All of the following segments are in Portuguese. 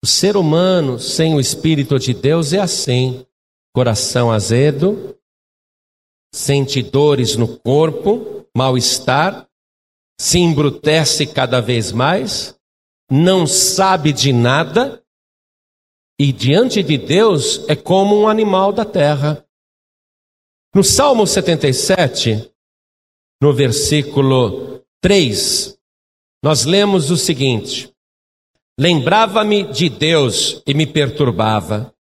O ser humano sem o Espírito de Deus é assim: coração azedo, sente dores no corpo, mal-estar, se embrutece cada vez mais, não sabe de nada, e diante de Deus é como um animal da terra. No Salmo 77, no versículo 3, nós lemos o seguinte: lembrava-me de Deus e me perturbava,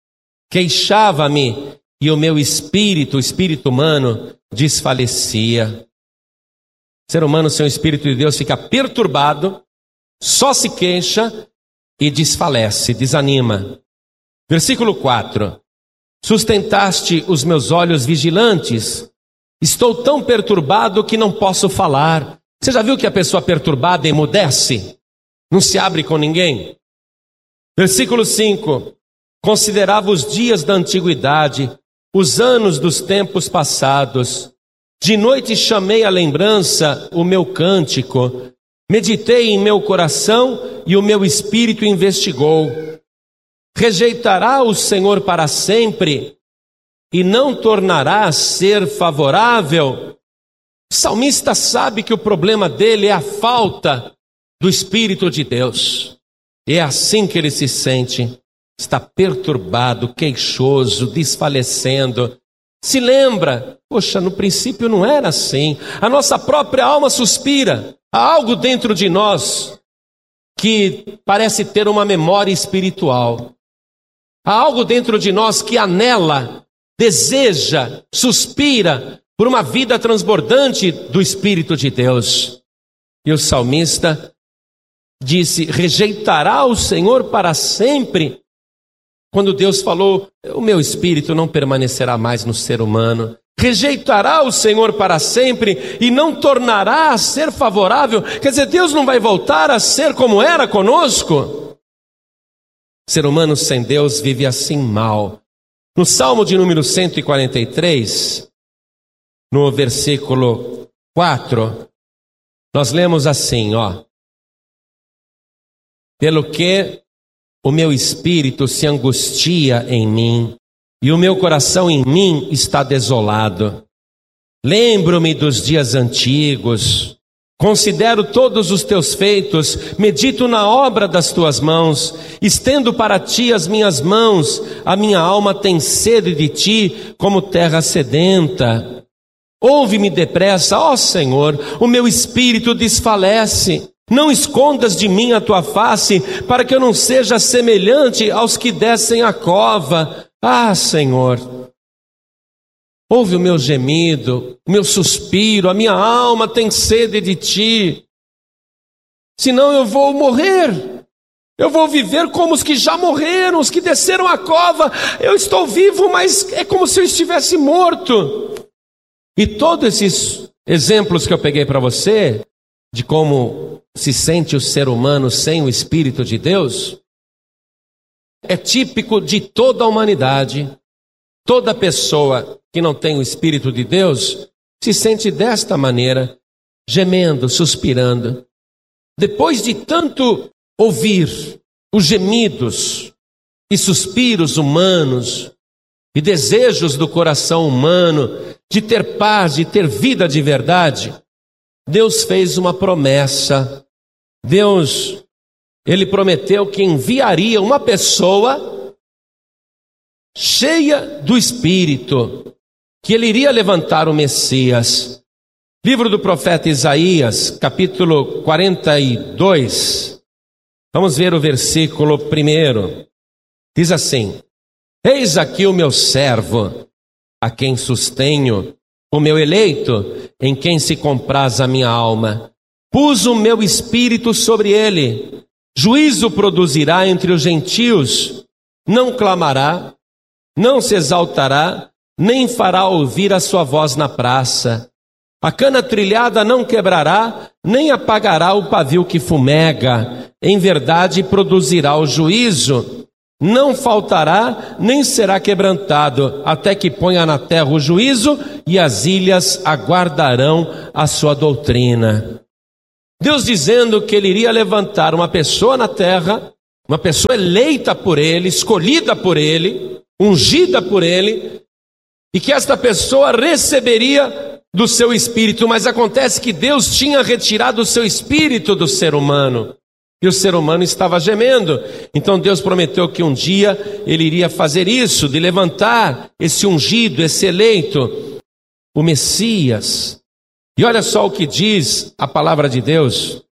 queixava-me e o meu espírito, o espírito humano, desfalecia. O ser humano sem o Espírito de Deus fica perturbado, só se queixa e desfalece, desanima. Versículo 4: sustentaste os meus olhos vigilantes, estou tão perturbado que não posso falar. Você já viu que a pessoa perturbada emudece? Não se abre com ninguém? Versículo 5: considerava os dias da antiguidade, os anos dos tempos passados. De noite chamei à lembrança o meu cântico, meditei em meu coração e o meu espírito investigou. Rejeitará o Senhor para sempre e não tornará a ser favorável? O salmista sabe que o problema dele é a falta do Espírito de Deus. É assim que ele se sente. Está perturbado, queixoso, desfalecendo. Se lembra, poxa, no princípio não era assim. A nossa própria alma suspira. Há algo dentro de nós que parece ter uma memória espiritual. Há algo dentro de nós que anela, deseja, suspira por uma vida transbordante do Espírito de Deus. E o salmista disse: rejeitará o Senhor para sempre? Quando Deus falou, o meu espírito não permanecerá mais no ser humano. Rejeitará o Senhor para sempre e não tornará a ser favorável? Quer dizer, Deus não vai voltar a ser como era conosco? O ser humano sem Deus vive assim mal. No Salmo de número 143, no versículo 4, nós lemos assim, pelo que o meu espírito se angustia em mim, e o meu coração em mim está desolado. Lembro-me dos dias antigos, considero todos os teus feitos, medito na obra das tuas mãos, estendo para ti as minhas mãos, a minha alma tem sede de ti, como terra sedenta. Ouve-me depressa, ó Senhor, o meu espírito desfalece. Não escondas de mim a tua face, para que eu não seja semelhante aos que descem a cova. Ah, Senhor, ouve o meu gemido, o meu suspiro, a minha alma tem sede de ti. Senão eu vou morrer. Eu vou viver como os que já morreram, os que desceram a cova. Eu estou vivo, mas é como se eu estivesse morto. E todos esses exemplos que eu peguei para você, de como se sente o ser humano sem o Espírito de Deus, é típico de toda a humanidade. Toda pessoa que não tem o Espírito de Deus se sente desta maneira, gemendo, suspirando. Depois de tanto ouvir os gemidos e suspiros humanos e desejos do coração humano de ter paz, de ter vida de verdade, Deus fez uma promessa. Deus, Ele prometeu que enviaria uma pessoa cheia do Espírito, que Ele iria levantar o Messias. Livro do profeta Isaías, capítulo 42. Vamos ver o versículo 1. Diz assim: eis aqui o meu servo, a quem sustenho, o meu eleito, em quem se compraz a minha alma. Pus o meu espírito sobre ele. Juízo produzirá entre os gentios. Não clamará, não se exaltará, nem fará ouvir a sua voz na praça. A cana trilhada não quebrará, nem apagará o pavio que fumega. Em verdade produzirá o juízo. Não faltará, nem será quebrantado, até que ponha na terra o juízo, e as ilhas aguardarão a sua doutrina. Deus dizendo que Ele iria levantar uma pessoa na terra, uma pessoa eleita por Ele, escolhida por Ele, ungida por Ele, e que esta pessoa receberia do seu espírito, mas acontece que Deus tinha retirado o seu espírito do ser humano, e o ser humano estava gemendo. Então Deus prometeu que um dia Ele iria fazer isso, de levantar esse ungido, esse eleito, o Messias. E olha só o que diz a palavra de Deus.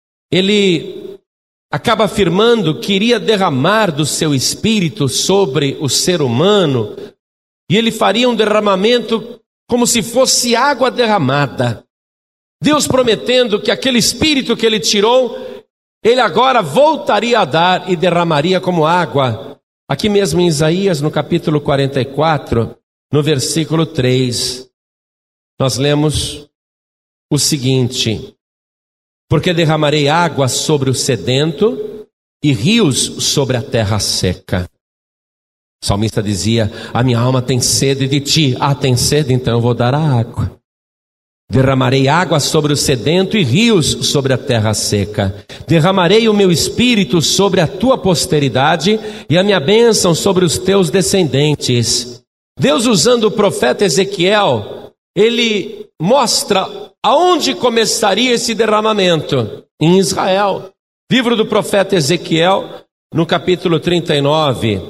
Ele acaba afirmando que iria derramar do seu espírito sobre o ser humano, e ele faria um derramamento como se fosse água derramada. Deus prometendo que aquele espírito que ele tirou, ele agora voltaria a dar e derramaria como água. Aqui mesmo em Isaías, no capítulo 44, no versículo 3, nós lemos o seguinte: porque derramarei água sobre o sedento e rios sobre a terra seca. O salmista dizia: a minha alma tem sede de ti. Tem sede? Então eu vou dar a água. Derramarei água sobre o sedento e rios sobre a terra seca. Derramarei o meu espírito sobre a tua posteridade e a minha bênção sobre os teus descendentes. Deus, usando o profeta Ezequiel, ele mostra aonde começaria esse derramamento. Em Israel. Livro do profeta Ezequiel, no capítulo 39,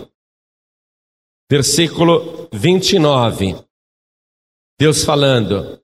versículo 29. Deus falando: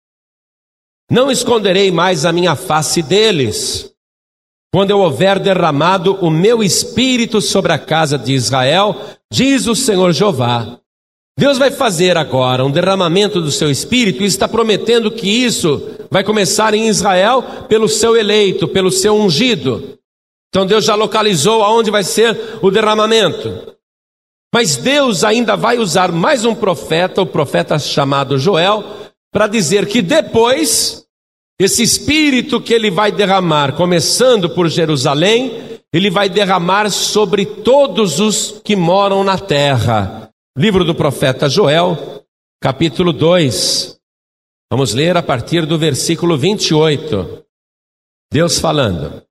não esconderei mais a minha face deles, quando eu houver derramado o meu espírito sobre a casa de Israel, diz o Senhor Jeová. Deus vai fazer agora um derramamento do seu espírito e está prometendo que isso vai começar em Israel pelo seu eleito, pelo seu ungido. Então Deus já localizou aonde vai ser o derramamento. Mas Deus ainda vai usar mais um profeta, o profeta chamado Joel, para dizer que depois, esse espírito que ele vai derramar, começando por Jerusalém, ele vai derramar sobre todos os que moram na terra. Livro do profeta Joel, capítulo 2. Vamos ler a partir do versículo 28. Deus falando: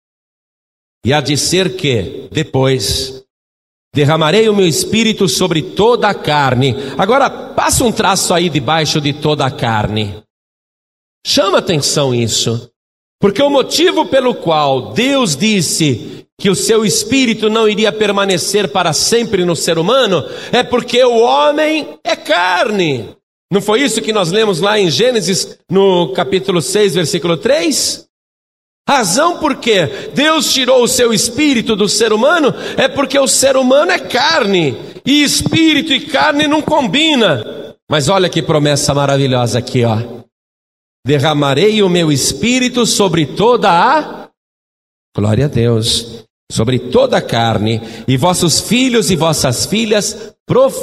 e há de ser que, depois, derramarei o meu espírito sobre toda a carne. Agora, passa um traço aí debaixo de toda a carne. Chama atenção isso. Porque o motivo pelo qual Deus disse que o seu espírito não iria permanecer para sempre no ser humano, é porque o homem é carne. Não foi isso que nós lemos lá em Gênesis, no capítulo 6, versículo 3? Razão por que Deus tirou o seu espírito do ser humano, é porque o ser humano é carne, e espírito e carne não combina. Mas olha que promessa maravilhosa aqui, ó. Derramarei o meu espírito sobre toda a... glória a Deus. Sobre toda a carne, e vossos filhos e vossas filhas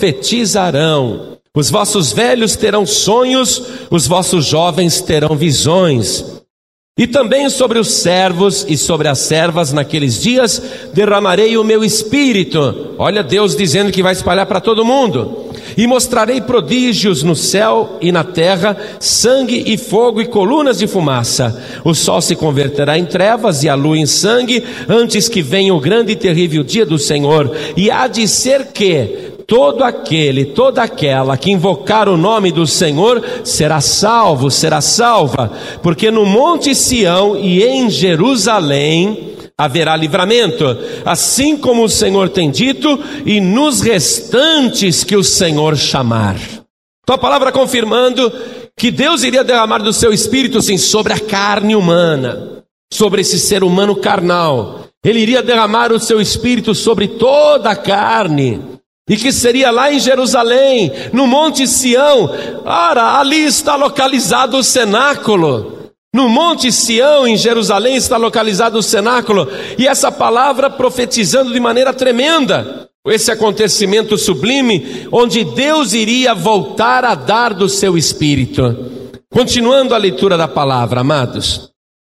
profetizarão. Os vossos velhos terão sonhos, os vossos jovens terão visões. E também sobre os servos e sobre as servas naqueles dias derramarei o meu espírito. Olha Deus dizendo que vai espalhar para todo mundo. E mostrarei prodígios no céu e na terra, sangue e fogo e colunas de fumaça. O sol se converterá em trevas e a lua em sangue, antes que venha o grande e terrível dia do Senhor. E há de ser que todo aquele, toda aquela que invocar o nome do Senhor será salvo, será salva. Porque no monte Sião e em Jerusalém haverá livramento, assim como o Senhor tem dito, e nos restantes que o Senhor chamar. Então a palavra confirmando que Deus iria derramar do seu espírito, sim, sobre a carne humana, sobre esse ser humano carnal. Ele iria derramar o seu espírito sobre toda a carne, e que seria lá em Jerusalém, no Monte Sião. Ora, ali está localizado o cenáculo. No Monte Sião, em Jerusalém, está localizado o cenáculo. E essa palavra profetizando de maneira tremenda esse acontecimento sublime, onde Deus iria voltar a dar do seu espírito. Continuando a leitura da palavra, amados.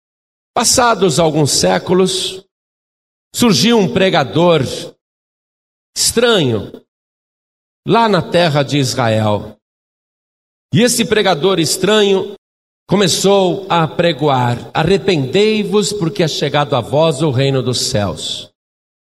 Passados alguns séculos, surgiu um pregador estranho lá na terra de Israel. E esse pregador estranho começou a pregoar: arrependei-vos, porque é chegado a vós o reino dos céus.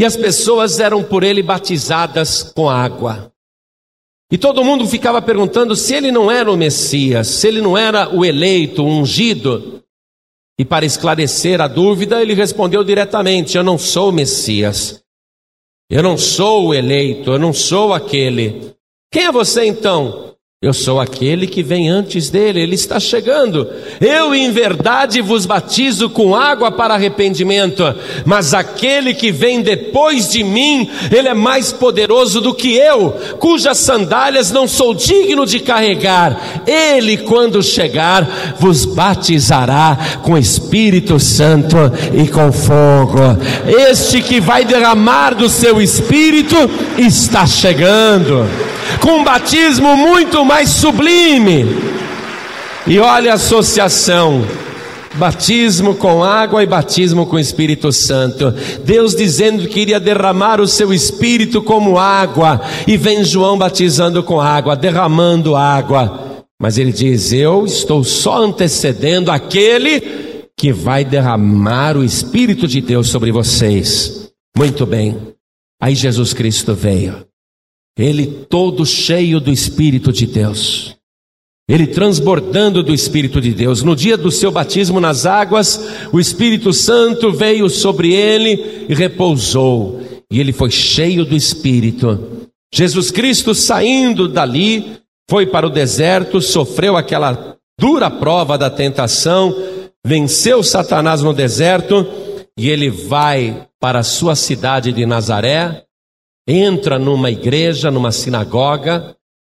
e as pessoas eram por ele batizadas com água. E todo mundo ficava perguntando se ele não era o Messias, se ele não era o eleito, o ungido. E para esclarecer a dúvida, ele respondeu diretamente: eu não sou o Messias, eu não sou o eleito, eu não sou aquele. Quem é você então? Eu sou aquele que vem antes dele, ele está chegando. Eu em verdade vos batizo com água para arrependimento, mas aquele que vem depois de mim, ele é mais poderoso do que eu, cujas sandálias não sou digno de carregar. Ele, quando chegar, vos batizará com Espírito Santo e com fogo. Este que vai derramar do seu Espírito está chegando, com um batismo muito mais sublime. E olha a associação: batismo com água e batismo com o Espírito Santo. Deus dizendo que iria derramar o seu Espírito como água, e vem João batizando com água, derramando água. Mas ele diz: eu estou só antecedendo aquele que vai derramar o Espírito de Deus sobre vocês. Muito bem, aí Jesus Cristo veio. Ele todo cheio do Espírito de Deus, ele transbordando do Espírito de Deus. No dia do seu batismo nas águas, o Espírito Santo veio sobre ele e repousou, e ele foi cheio do Espírito. Jesus Cristo, saindo dali, foi para o deserto, sofreu aquela dura prova da tentação, venceu Satanás no deserto, e ele vai para a sua cidade de Nazaré, entra numa igreja, numa sinagoga,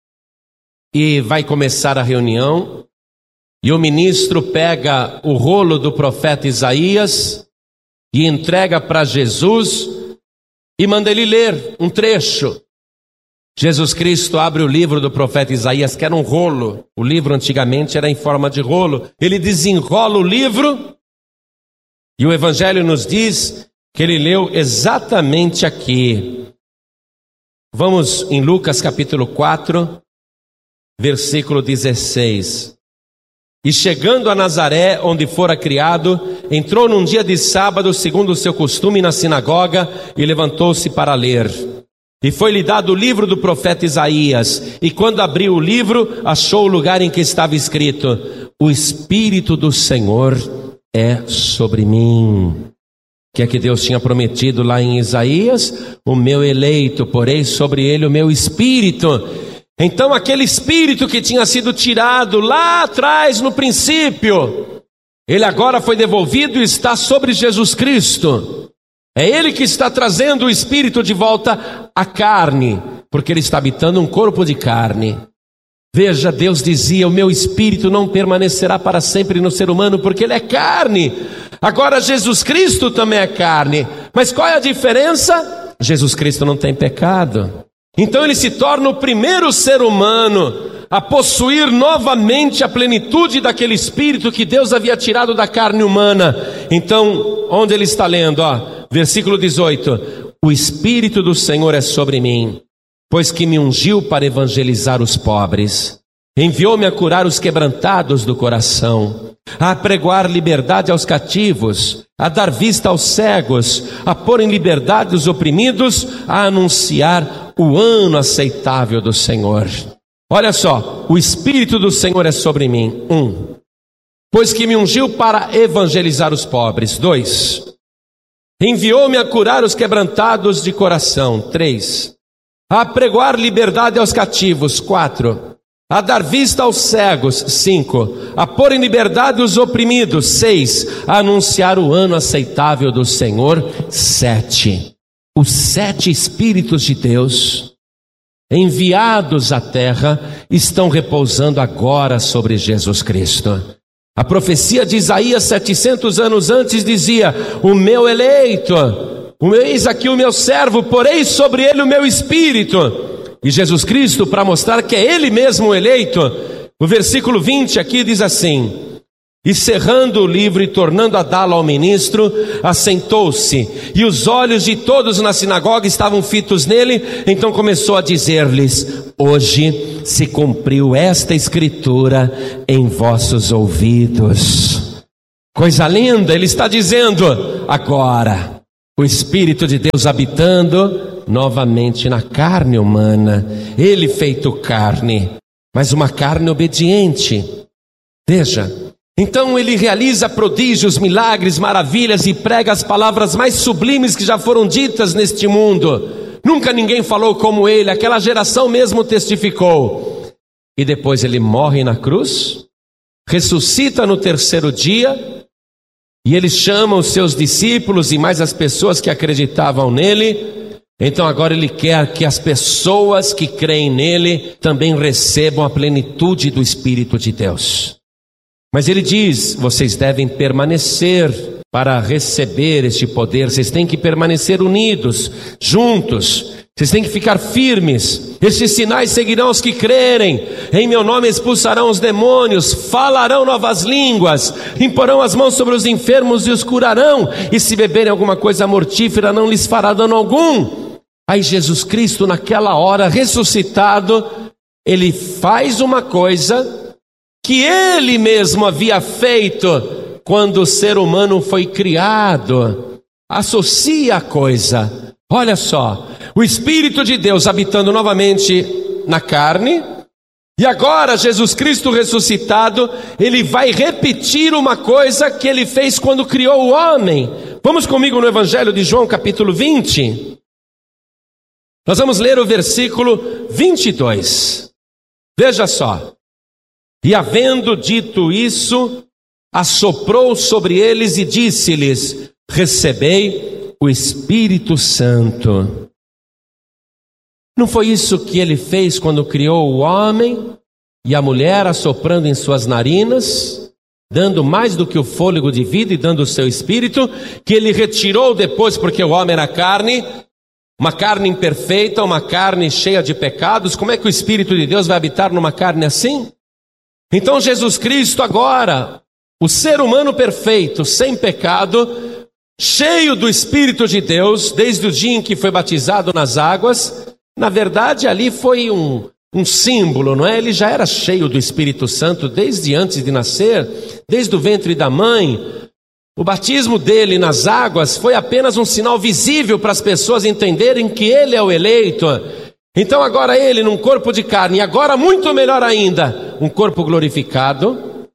e vai começar a reunião, e o ministro pega o rolo do profeta Isaías e entrega para Jesus e manda ele ler um trecho. Jesus Cristo abre o livro do profeta Isaías, que era um rolo. O livro antigamente era em forma de rolo. Ele desenrola o livro, e o Evangelho nos diz que ele leu exatamente aqui. Vamos em Lucas capítulo 4, versículo 16. E chegando a Nazaré, onde fora criado, entrou num dia de sábado, segundo o seu costume, na sinagoga, e levantou-se para ler. E foi-lhe dado o livro do profeta Isaías, e quando abriu o livro, achou o lugar em que estava escrito: o Espírito do Senhor é sobre mim. Que é que Deus tinha prometido lá em Isaías? O meu eleito, porei sobre ele o meu Espírito. Então aquele Espírito que tinha sido tirado lá atrás no princípio, ele agora foi devolvido e está sobre Jesus Cristo. É ele que está trazendo o Espírito de volta à carne, porque ele está habitando um corpo de carne. Veja, Deus dizia: o meu Espírito não permanecerá para sempre no ser humano, porque ele é carne. Agora Jesus Cristo também é carne. Mas qual é a diferença? Jesus Cristo não tem pecado. Então ele se torna o primeiro ser humano a possuir novamente a plenitude daquele Espírito que Deus havia tirado da carne humana. Então, onde ele está lendo? Versículo 18: o Espírito do Senhor é sobre mim, pois que me ungiu para evangelizar os pobres, enviou-me a curar os quebrantados do coração, a apregoar liberdade aos cativos, a dar vista aos cegos, a pôr em liberdade os oprimidos, a anunciar o ano aceitável do Senhor. Olha só, o Espírito do Senhor é sobre mim. 1. Pois que me ungiu para evangelizar os pobres. 2. Enviou-me a curar os quebrantados de coração. 3. A apregoar liberdade aos cativos. 4. A dar vista aos cegos. 5. A pôr em liberdade os oprimidos. 6. A anunciar o ano aceitável do Senhor. 7. Os 7 Espíritos de Deus enviados à terra estão repousando agora sobre Jesus Cristo. A profecia de Isaías 700 anos antes dizia: o meu eleito, eis aqui o meu servo, porei sobre ele o meu Espírito. E Jesus Cristo, para mostrar que é ele mesmo o eleito, o versículo 20 aqui diz assim: e cerrando o livro e tornando a dá-lo ao ministro, assentou-se, e os olhos de todos na sinagoga estavam fitos nele. Então começou a dizer-lhes: hoje se cumpriu esta escritura em vossos ouvidos. Coisa linda, ele está dizendo: agora o Espírito de Deus habitando novamente na carne humana, ele feito carne, mas uma carne obediente. Veja, então ele realiza prodígios, milagres, maravilhas e prega as palavras mais sublimes que já foram ditas neste mundo. Nunca ninguém falou como ele, aquela geração mesmo testificou. E depois ele morre na cruz, ressuscita no terceiro dia, e ele chama os seus discípulos e mais as pessoas que acreditavam nele. Então agora ele quer que as pessoas que creem nele também recebam a plenitude do Espírito de Deus. Mas ele diz, vocês devem permanecer para receber este poder, vocês têm que permanecer unidos, juntos, vocês têm que ficar firmes. Estes sinais seguirão os que crerem, em meu nome expulsarão os demônios, falarão novas línguas, imporão as mãos sobre os enfermos e os curarão, e se beberem alguma coisa mortífera não lhes fará dano algum. Aí Jesus Cristo, naquela hora, ressuscitado, ele faz uma coisa que ele mesmo havia feito quando o ser humano foi criado. Associa a coisa. Olha só, o Espírito de Deus habitando novamente na carne, e agora Jesus Cristo ressuscitado, ele vai repetir uma coisa que ele fez quando criou o homem. Vamos comigo no Evangelho de João, capítulo 20. Nós vamos ler o versículo 22. Veja só. E havendo dito isso, assoprou sobre eles e disse-lhes: recebei o Espírito Santo. Não foi isso que ele fez quando criou o homem e a mulher, assoprando em suas narinas, dando mais do que o fôlego de vida e dando o seu espírito, que ele retirou depois porque o homem era carne, uma carne imperfeita, uma carne cheia de pecados? Como é que o Espírito de Deus vai habitar numa carne assim? Então Jesus Cristo agora, o ser humano perfeito, sem pecado, cheio do Espírito de Deus, desde o dia em que foi batizado nas águas, na verdade ali foi um símbolo, não é? Ele já era cheio do Espírito Santo desde antes de nascer, desde o ventre da mãe. O batismo dele nas águas foi apenas um sinal visível para as pessoas entenderem que ele é o eleito. Então agora ele num corpo de carne, e agora muito melhor ainda, um corpo glorificado,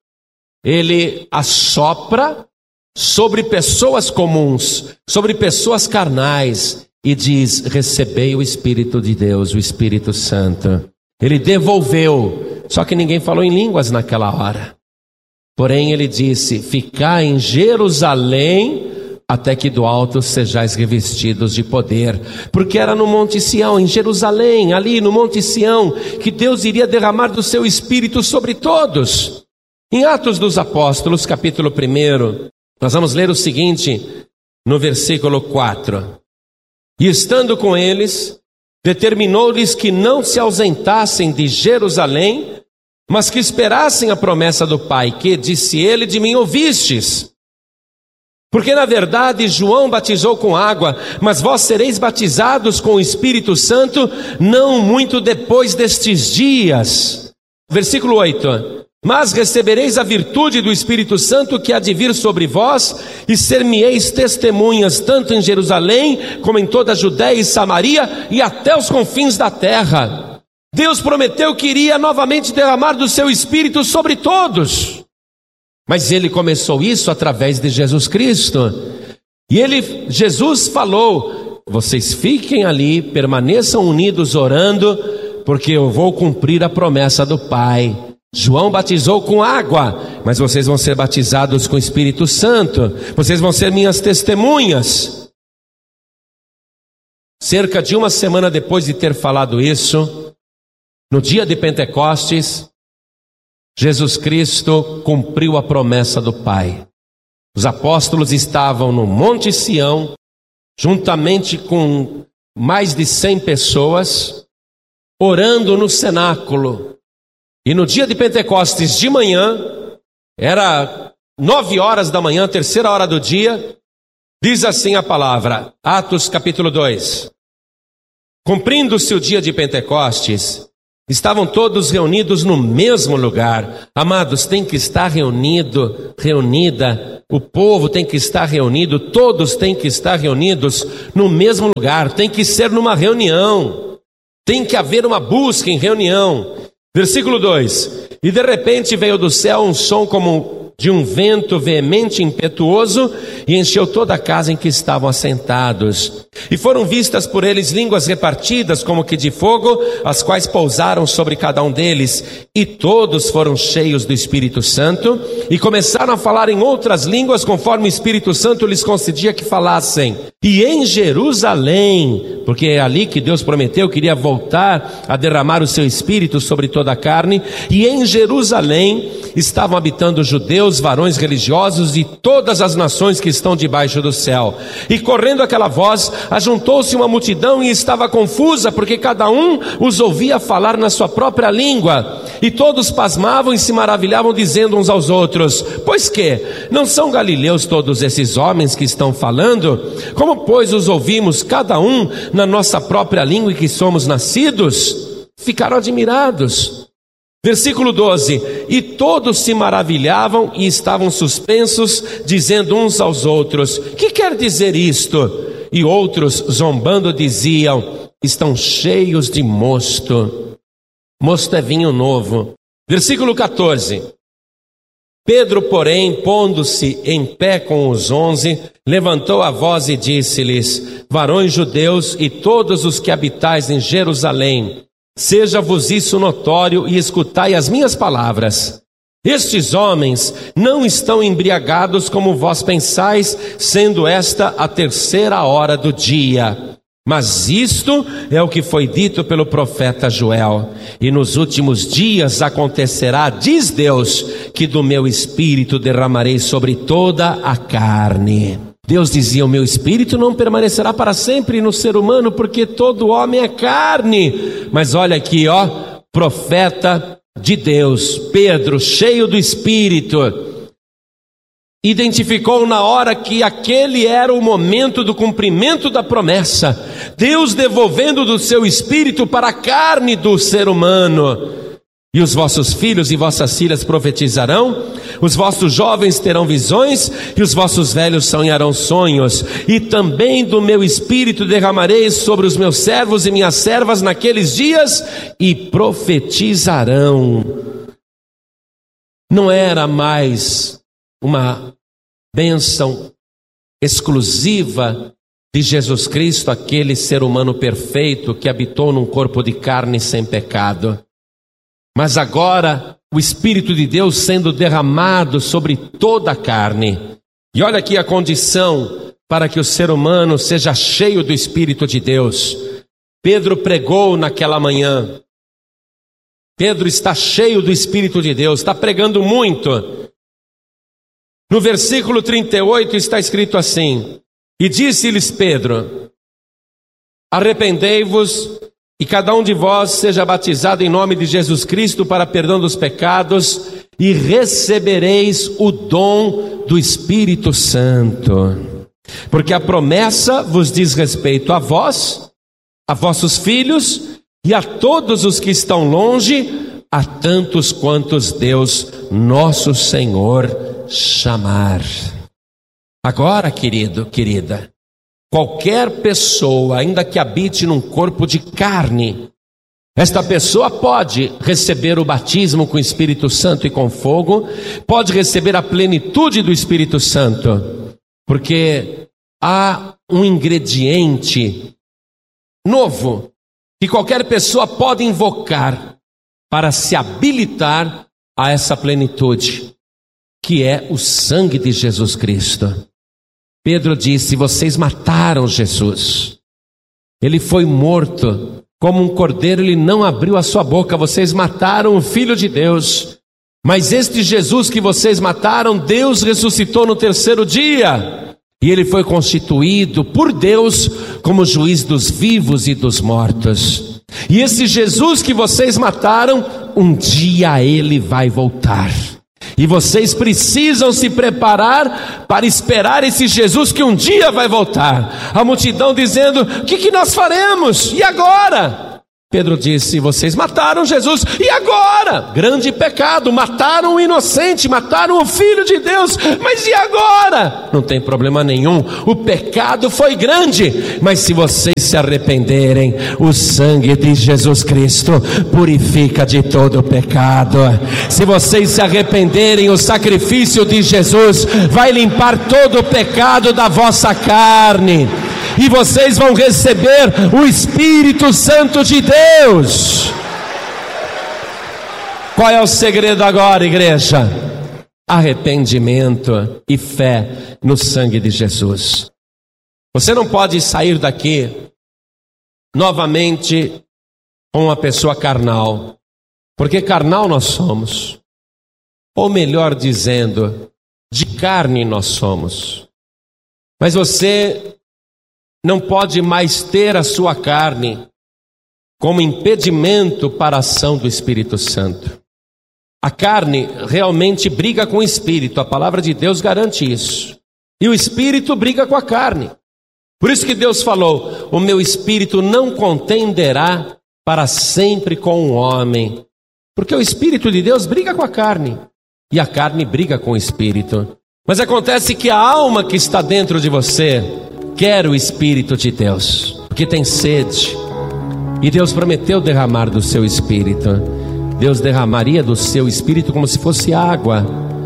ele assopra sobre pessoas comuns, sobre pessoas carnais, e diz: recebei o Espírito de Deus, o Espírito Santo. Ele devolveu, só que ninguém falou em línguas naquela hora. Porém ele disse: ficai em Jerusalém, até que do alto sejais revestidos de poder. Porque era no Monte Sião, em Jerusalém, ali no Monte Sião, que Deus iria derramar do seu Espírito sobre todos. Em Atos dos Apóstolos, capítulo 1, nós vamos ler o seguinte, no versículo 4. E estando com eles, determinou-lhes que não se ausentassem de Jerusalém, mas que esperassem a promessa do Pai, que, disse ele, de mim ouvistes. Porque na verdade João batizou com água, mas vós sereis batizados com o Espírito Santo, não muito depois destes dias. Versículo 8. Mas recebereis a virtude do Espírito Santo que há de vir sobre vós, e ser-me-eis testemunhas tanto em Jerusalém, como em toda a Judéia e Samaria, e até os confins da terra. Deus prometeu que iria novamente derramar do seu Espírito sobre todos. Mas ele começou isso através de Jesus Cristo. E Jesus falou: vocês fiquem ali, permaneçam unidos orando, porque eu vou cumprir a promessa do Pai. João batizou com água, mas vocês vão ser batizados com o Espírito Santo. Vocês vão ser minhas testemunhas. Cerca de uma semana depois de ter falado isso, no dia de Pentecostes, Jesus Cristo cumpriu a promessa do Pai. Os apóstolos estavam no Monte Sião, juntamente com mais de 100 pessoas, orando no cenáculo. E no dia de Pentecostes de manhã, era 9 horas da manhã, terceira hora do dia, diz assim a palavra, Atos capítulo 2. Cumprindo-se o dia de Pentecostes, Estavam todos reunidos no mesmo lugar. Amados, tem que estar reunida. O povo tem que estar reunido, todos têm que estar reunidos no mesmo lugar. Tem que ser numa reunião. Tem que haver uma busca em reunião. Versículo 2. E de repente veio do céu um som como de um vento veemente e impetuoso, e encheu toda a casa em que estavam assentados. E foram vistas por eles línguas repartidas como que de fogo, as quais pousaram sobre cada um deles. E todos foram cheios do Espírito Santo, e começaram a falar em outras línguas, conforme o Espírito Santo lhes concedia que falassem. E em Jerusalém, porque é ali que Deus prometeu, queria voltar a derramar o seu Espírito sobre toda a carne, e em Jerusalém estavam habitando judeus, varões religiosos e todas as nações que estão debaixo do céu. E correndo aquela voz, ajuntou-se uma multidão e estava confusa, porque cada um os ouvia falar na sua própria língua. E todos pasmavam e se maravilhavam, dizendo uns aos outros: pois que? Não são galileus todos esses homens que estão falando? Como, pois, os ouvimos cada um na nossa própria língua em que somos nascidos? Ficaram admirados. Versículo 12. E todos se maravilhavam e estavam suspensos, dizendo uns aos outros: que quer dizer isto? E outros, zombando, diziam: estão cheios de mosto. Mosto é vinho novo. Versículo 14. Pedro, porém, pondo-se em pé com os 11, levantou a voz e disse-lhes: varões judeus e todos os que habitais em Jerusalém, seja-vos isso notório e escutai as minhas palavras. Estes homens não estão embriagados como vós pensais, sendo esta a 3ª hora do dia. Mas isto é o que foi dito pelo profeta Joel. E nos últimos dias acontecerá, diz Deus, que do meu espírito derramarei sobre toda a carne. Deus dizia: o meu espírito não permanecerá para sempre no ser humano, porque todo homem é carne. Mas olha aqui, profeta de Deus, Pedro, cheio do Espírito, identificou na hora que aquele era o momento do cumprimento da promessa. Deus devolvendo do seu Espírito para a carne do ser humano. E os vossos filhos e vossas filhas profetizarão, os vossos jovens terão visões, e os vossos velhos sonharão sonhos. E também do meu espírito derramarei sobre os meus servos e minhas servas naqueles dias, e profetizarão. Não era mais uma bênção exclusiva de Jesus Cristo, aquele ser humano perfeito que habitou num corpo de carne sem pecado. Mas agora o Espírito de Deus sendo derramado sobre toda a carne. E olha aqui a condição para que o ser humano seja cheio do Espírito de Deus. Pedro pregou naquela manhã. Pedro está cheio do Espírito de Deus, está pregando muito. No versículo 38 está escrito assim: e disse-lhes Pedro: arrependei-vos e cada um de vós seja batizado em nome de Jesus Cristo para perdão dos pecados, e recebereis o dom do Espírito Santo. Porque a promessa vos diz respeito a vós, a vossos filhos e a todos os que estão longe, a tantos quantos Deus nosso Senhor chamar. Agora, querido, querida, qualquer pessoa, ainda que habite num corpo de carne, esta pessoa pode receber o batismo com o Espírito Santo e com fogo, pode receber a plenitude do Espírito Santo, porque há um ingrediente novo que qualquer pessoa pode invocar para se habilitar a essa plenitude, que é o sangue de Jesus Cristo. Pedro disse: vocês mataram Jesus, ele foi morto, como um cordeiro ele não abriu a sua boca, vocês mataram o Filho de Deus, mas este Jesus que vocês mataram, Deus ressuscitou no 3º dia, e ele foi constituído por Deus como juiz dos vivos e dos mortos. E esse Jesus que vocês mataram, um dia ele vai voltar. E vocês precisam se preparar para esperar esse Jesus que um dia vai voltar. A multidão dizendo: o que nós faremos? E agora? Pedro disse: vocês mataram Jesus, e agora? Grande pecado, mataram o inocente, mataram o Filho de Deus, mas e agora? Não tem problema nenhum, o pecado foi grande, mas se vocês se arrependerem, o sangue de Jesus Cristo purifica de todo o pecado. Se vocês se arrependerem, o sacrifício de Jesus vai limpar todo o pecado da vossa carne, e vocês vão receber o Espírito Santo de Deus. Qual é o segredo agora, igreja? Arrependimento e fé no sangue de Jesus. Você não pode sair daqui novamente com uma pessoa carnal, porque carnal nós somos, ou melhor dizendo, de carne nós somos. Mas você não pode mais ter a sua carne como impedimento para a ação do Espírito Santo. A carne realmente briga com o Espírito, a palavra de Deus garante isso. E o Espírito briga com a carne. Por isso que Deus falou: o meu Espírito não contenderá para sempre com o homem. Porque o Espírito de Deus briga com a carne, e a carne briga com o Espírito. Mas acontece que a alma que está dentro de você quer o Espírito de Deus, porque tem sede, e Deus prometeu derramar do seu Espírito. Deus derramaria do seu Espírito como se fosse água,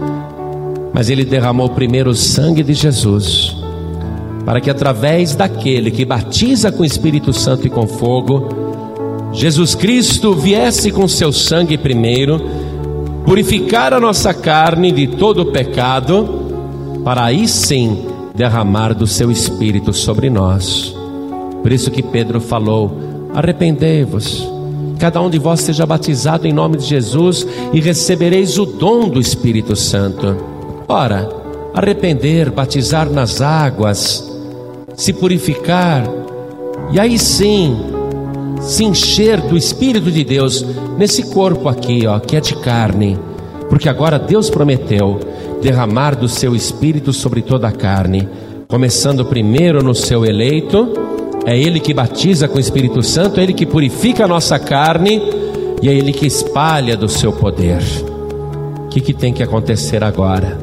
mas Ele derramou primeiro o sangue de Jesus, para que através daquele que batiza com o Espírito Santo e com fogo, Jesus Cristo viesse com seu sangue primeiro, purificar a nossa carne de todo o pecado, para aí sim derramar do seu Espírito sobre nós. Por isso que Pedro falou: arrependei-vos, cada um de vós seja batizado em nome de Jesus, e recebereis o dom do Espírito Santo. Ora, arrepender, batizar nas águas, se purificar, e aí sim se encher do Espírito de Deus nesse corpo aqui, que é de carne, porque agora Deus prometeu derramar do seu Espírito sobre toda a carne, começando primeiro no seu eleito. É Ele que batiza com o Espírito Santo, é Ele que purifica a nossa carne, e é Ele que espalha do seu poder. O que tem que acontecer agora?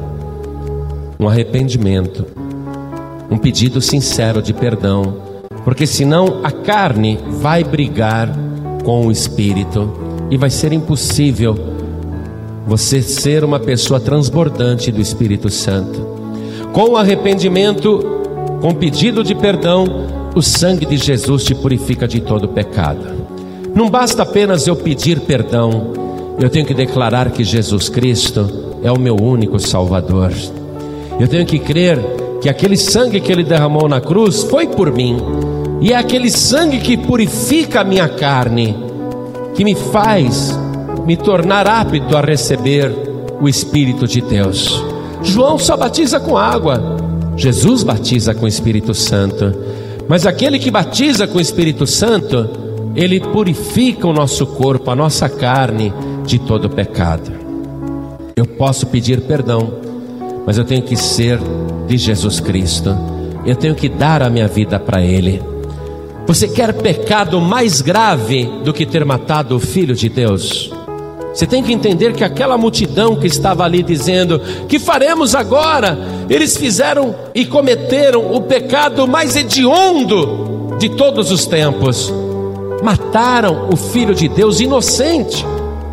Um arrependimento, um pedido sincero de perdão, porque senão a carne vai brigar com o Espírito, e vai ser impossível você ser uma pessoa transbordante do Espírito Santo. Com o arrependimento, com pedido de perdão, o sangue de Jesus te purifica de todo pecado. Não basta apenas eu pedir perdão, eu tenho que declarar que Jesus Cristo é o meu único Salvador. Eu tenho que crer que aquele sangue que Ele derramou na cruz foi por mim, e é aquele sangue que purifica a minha carne, que me faz me tornar apto a receber o Espírito de Deus. João só batiza com água, Jesus batiza com o Espírito Santo. Mas aquele que batiza com o Espírito Santo, ele purifica o nosso corpo, a nossa carne, de todo pecado. Eu posso pedir perdão, mas eu tenho que ser de Jesus Cristo. Eu tenho que dar a minha vida para Ele. Você quer pecado mais grave do que ter matado o Filho de Deus? Você tem que entender que aquela multidão que estava ali dizendo: que faremos agora? Eles fizeram e cometeram o pecado mais hediondo de todos os tempos. Mataram o Filho de Deus inocente.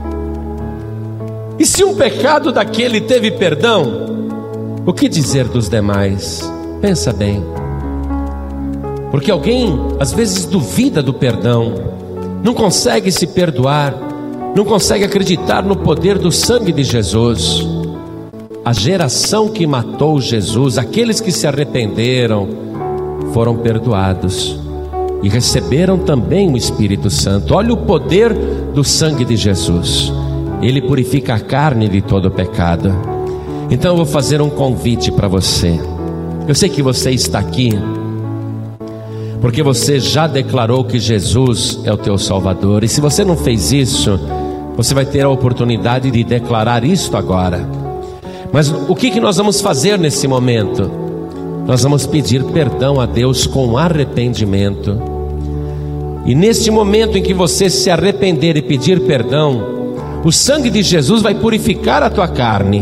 E se um pecado daquele teve perdão, o que dizer dos demais? Pensa bem. Porque alguém às vezes duvida do perdão, não consegue se perdoar, não consegue acreditar no poder do sangue de Jesus. A geração que matou Jesus, aqueles que se arrependeram, foram perdoados e receberam também o Espírito Santo. Olha o poder do sangue de Jesus. Ele purifica a carne de todo o pecado. Então eu vou fazer um convite para você. Eu sei que você está aqui porque você já declarou que Jesus é o teu Salvador. E se você não fez isso, você vai ter a oportunidade de declarar isto agora. Mas o que nós vamos fazer nesse momento? Nós vamos pedir perdão a Deus com arrependimento. E neste momento em que você se arrepender e pedir perdão, o sangue de Jesus vai purificar a tua carne.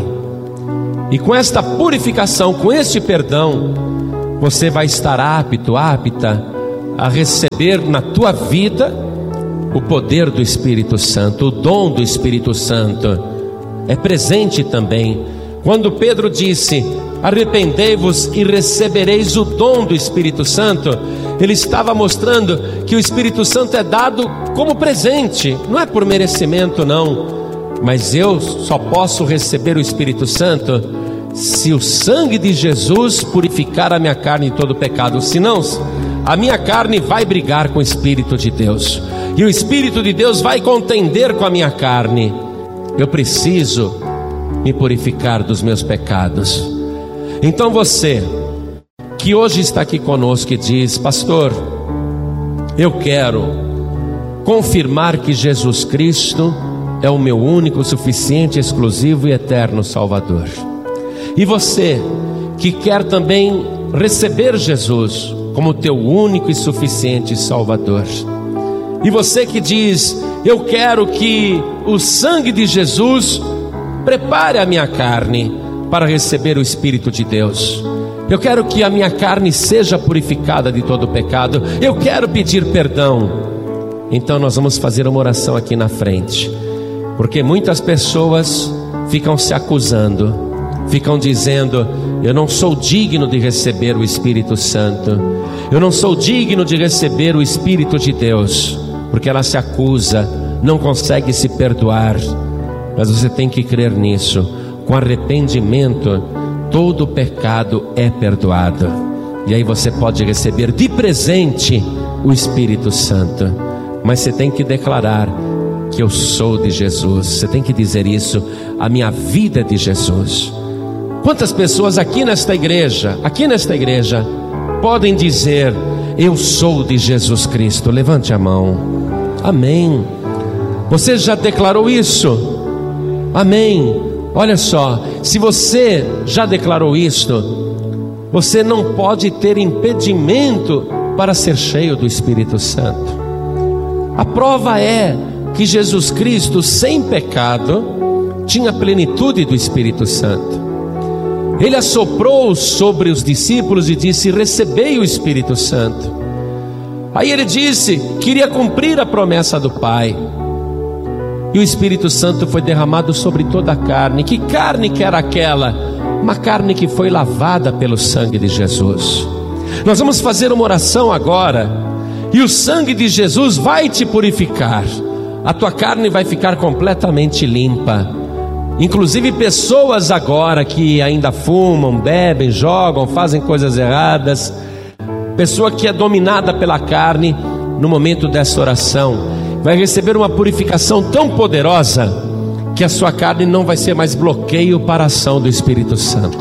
E com esta purificação, com este perdão, você vai estar apta a receber na tua vida o poder do Espírito Santo, o dom do Espírito Santo. É presente também. Quando Pedro disse: arrependei-vos e recebereis o dom do Espírito Santo, ele estava mostrando que o Espírito Santo é dado como presente, não é por merecimento não, mas eu só posso receber o Espírito Santo se o sangue de Jesus purificar a minha carne de todo pecado. Senão, a minha carne vai brigar com o Espírito de Deus, e o Espírito de Deus vai contender com a minha carne. Eu preciso me purificar dos meus pecados. Então você que hoje está aqui conosco e diz: pastor, eu quero confirmar que Jesus Cristo é o meu único, suficiente, exclusivo e eterno Salvador. E você que quer também receber Jesus como teu único e suficiente Salvador. E você que diz: eu quero que o sangue de Jesus prepare a minha carne para receber o Espírito de Deus. Eu quero que a minha carne seja purificada de todo pecado. Eu quero pedir perdão. Então nós vamos fazer uma oração aqui na frente, porque muitas pessoas ficam se acusando, ficam dizendo: eu não sou digno de receber o Espírito Santo, eu não sou digno de receber o Espírito de Deus, porque ela se acusa, não consegue se perdoar. Mas você tem que crer nisso. Com arrependimento, todo pecado é perdoado, e aí você pode receber de presente o Espírito Santo. Mas você tem que declarar que eu sou de Jesus. Você tem que dizer isso: a minha vida é de Jesus. Quantas pessoas aqui nesta igreja podem dizer: eu sou de Jesus Cristo? Levante a mão. Amém. Você já declarou isso? Amém. Olha só, se você já declarou isto, você não pode ter impedimento para ser cheio do Espírito Santo. A prova é que Jesus Cristo, sem pecado, tinha plenitude do Espírito Santo. Ele assoprou sobre os discípulos e disse: recebei o Espírito Santo. Aí ele disse que iria cumprir a promessa do Pai. E o Espírito Santo foi derramado sobre toda a carne. Que carne que era aquela? Uma carne que foi lavada pelo sangue de Jesus. Nós vamos fazer uma oração agora, e o sangue de Jesus vai te purificar. A tua carne vai ficar completamente limpa. Inclusive pessoas agora que ainda fumam, bebem, jogam, fazem coisas erradas, pessoa que é dominada pela carne, no momento dessa oração vai receber uma purificação tão poderosa que a sua carne não vai ser mais bloqueio para a ação do Espírito Santo.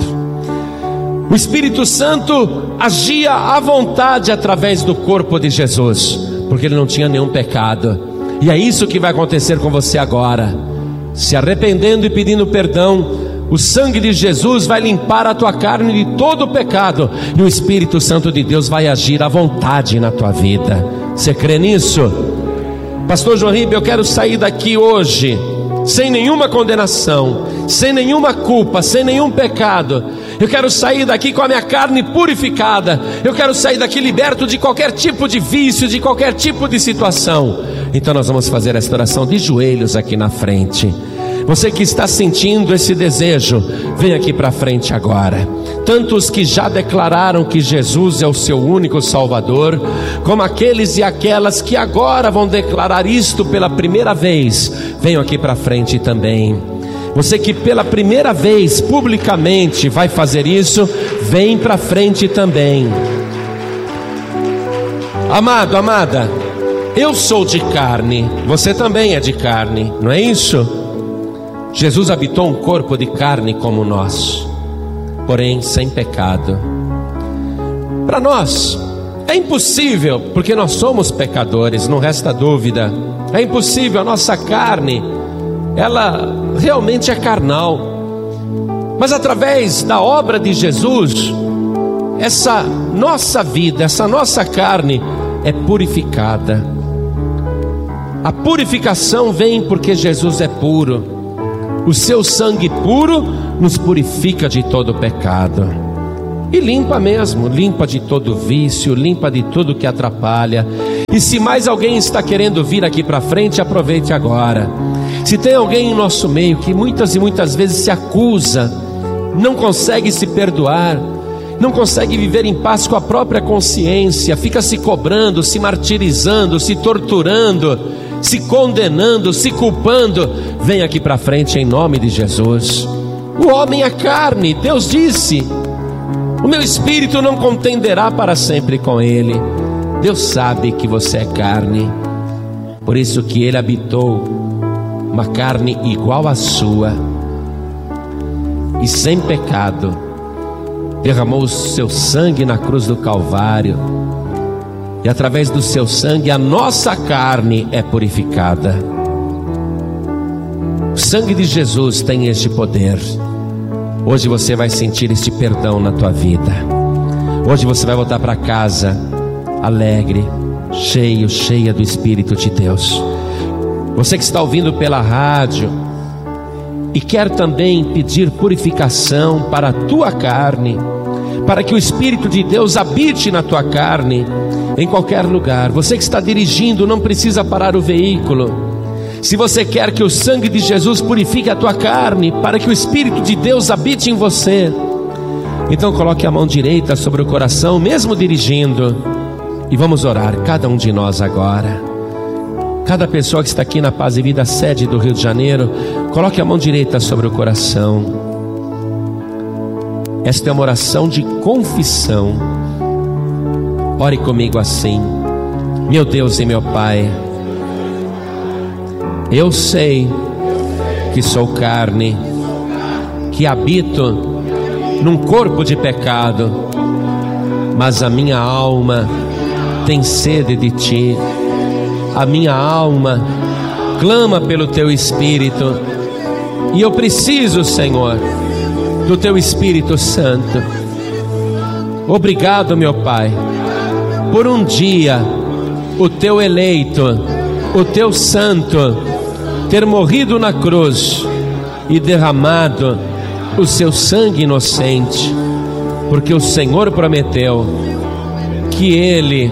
O Espírito Santo agia à vontade através do corpo de Jesus, porque ele não tinha nenhum pecado. E é isso que vai acontecer com você agora. Se arrependendo e pedindo perdão, o sangue de Jesus vai limpar a tua carne de todo o pecado, e o Espírito Santo de Deus vai agir à vontade na tua vida. Você crê nisso? Pastor João Ribeiro, eu quero sair daqui hoje sem nenhuma condenação, sem nenhuma culpa, sem nenhum pecado. Eu quero sair daqui com a minha carne purificada. Eu quero sair daqui liberto de qualquer tipo de vício, de qualquer tipo de situação. Então nós vamos fazer esta oração de joelhos aqui na frente. Você que está sentindo esse desejo, vem aqui para frente agora. Tanto os que já declararam que Jesus é o seu único Salvador, como aqueles e aquelas que agora vão declarar isto pela primeira vez, venham aqui para frente também. Você que pela primeira vez publicamente vai fazer isso, vem para frente também. Amado, amada, eu sou de carne, você também é de carne, não é isso? Jesus habitou um corpo de carne como o nosso, porém sem pecado. Para nós é impossível, porque nós somos pecadores, não resta dúvida. É impossível, a nossa carne, ela realmente é carnal. Mas através da obra de Jesus, essa nossa vida, essa nossa carne é purificada. A purificação vem porque Jesus é puro. O seu sangue puro nos purifica de todo pecado. E limpa mesmo, limpa de todo vício, limpa de tudo que atrapalha. E se mais alguém está querendo vir aqui para frente, aproveite agora. Se tem alguém em nosso meio que muitas e muitas vezes se acusa, não consegue se perdoar, não consegue viver em paz com a própria consciência, fica se cobrando, se martirizando, se torturando, se condenando, se culpando, vem aqui para frente em nome de Jesus. O homem é carne, Deus disse: o meu espírito não contenderá para sempre com ele. Deus sabe que você é carne, por isso que ele habitou uma carne igual à sua, e sem pecado derramou o seu sangue na cruz do Calvário, e através do seu sangue a nossa carne é purificada. O sangue de Jesus tem este poder. Hoje você vai sentir este perdão na tua vida. Hoje você vai voltar para casa alegre, cheia do Espírito de Deus. Você que está ouvindo pela rádio e quer também pedir purificação para a tua carne, para que o Espírito de Deus habite na tua carne, em qualquer lugar. Você que está dirigindo, não precisa parar o veículo. Se você quer que o sangue de Jesus purifique a tua carne, para que o Espírito de Deus habite em você, então coloque a mão direita sobre o coração, mesmo dirigindo, e vamos orar, cada um de nós agora. Cada pessoa que está aqui na Paz e Vida, sede do Rio de Janeiro, coloque a mão direita sobre o coração. Esta é uma oração de confissão. Ore comigo assim: meu Deus e meu Pai, eu sei que sou carne, que habito num corpo de pecado, mas a minha alma tem sede de Ti. A minha alma clama pelo Teu Espírito, e eu preciso, Senhor, do Teu Espírito Santo. Obrigado, meu Pai, por um dia o Teu eleito, o Teu santo, ter morrido na cruz e derramado o Seu sangue inocente, porque o Senhor prometeu que Ele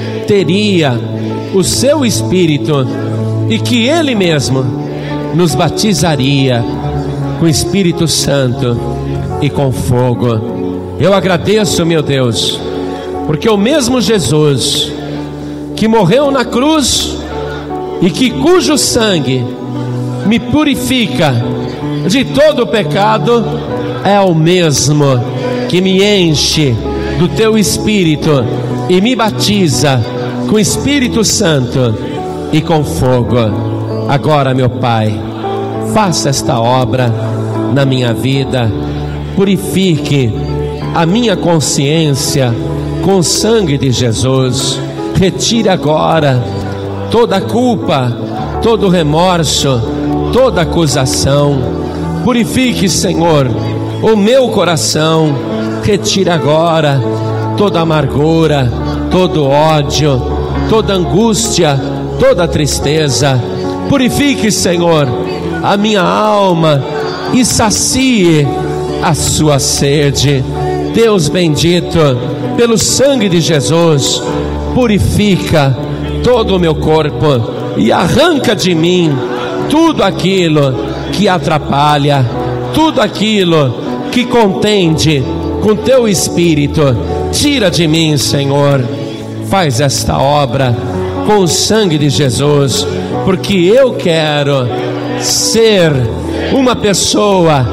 teria o Seu Espírito e que Ele mesmo nos batizaria com o Espírito Santo e com fogo. Eu agradeço, meu Deus, porque o mesmo Jesus que morreu na cruz e cujo sangue me purifica de todo o pecado, é o mesmo que me enche do Teu Espírito e me batiza com o Espírito Santo e com fogo. Agora, meu Pai, faça esta obra na minha vida, purifique a minha consciência com o sangue de Jesus. Retire agora toda a culpa, todo o remorso, toda a acusação. Purifique, Senhor, o meu coração. Retire agora toda a amargura, todo ódio, toda angústia, toda tristeza. Purifique, Senhor, a minha alma e sacie a sua sede. Deus bendito, pelo sangue de Jesus, purifica todo o meu corpo e arranca de mim tudo aquilo que atrapalha, tudo aquilo que contende com Teu Espírito. Tira de mim, Senhor. Faz esta obra com o sangue de Jesus, porque eu quero ser uma pessoa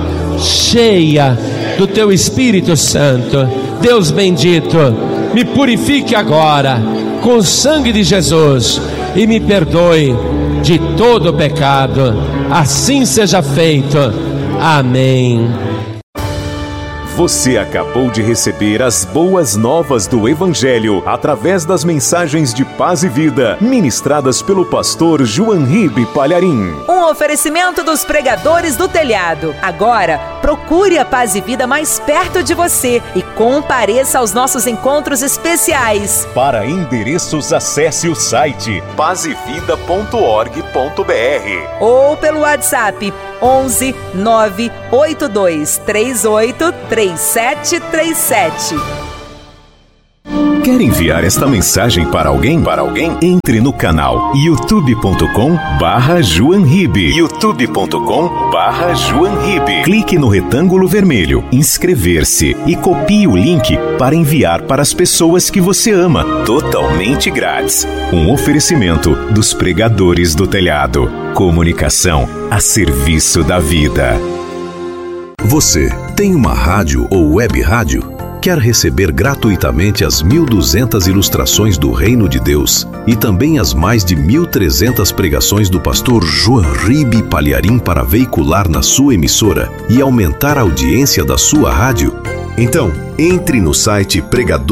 cheia do Teu Espírito Santo. Deus bendito, me purifique agora com o sangue de Jesus e me perdoe de todo o pecado. Assim seja feito. Amém. Você acabou de receber as boas novas do Evangelho através das mensagens de paz e vida, ministradas pelo pastor João Ribe Palharim. Um oferecimento dos Pregadores do Telhado. Agora, procure a Paz e Vida mais perto de você e compareça aos nossos encontros especiais. Para endereços, acesse o site pazevida.org.br ou pelo WhatsApp 11 982 38 3737. Quer enviar esta mensagem para alguém? Entre no canal youtube.com/JoãoRibe. youtube.com/JoãoRibe. Clique no retângulo vermelho, inscrever-se e copie o link para enviar para as pessoas que você ama, totalmente grátis. Um oferecimento dos Pregadores do Telhado. Comunicação a serviço da vida. Você tem uma rádio ou web rádio? Quer receber gratuitamente as 1.200 ilustrações do Reino de Deus e também as mais de 1.300 pregações do pastor João Ribe Palharim para veicular na sua emissora e aumentar a audiência da sua rádio? Então, entre no site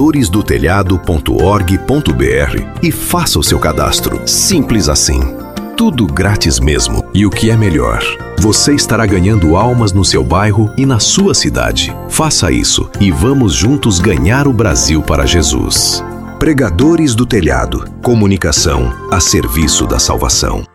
pregadoresdotelhado.org.br e faça o seu cadastro. Simples assim. Tudo grátis mesmo. E o que é melhor, você estará ganhando almas no seu bairro e na sua cidade. Faça isso e vamos juntos ganhar o Brasil para Jesus. Pregadores do Telhado. Comunicação a serviço da salvação.